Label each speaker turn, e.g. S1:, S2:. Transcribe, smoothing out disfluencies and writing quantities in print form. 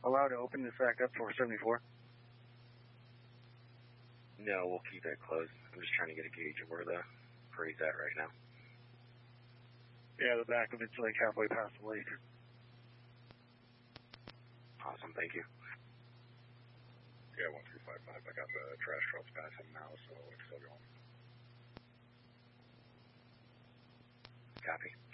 S1: allowed to open this back up for 74?
S2: No, we'll keep it closed. I'm just trying to get a gauge of where he's at right now.
S1: Yeah, the back of it's like halfway past the lake.
S2: Awesome, thank you.
S3: Yeah, 1355. I got the trash trucks passing now, so it's still going.
S2: Copy.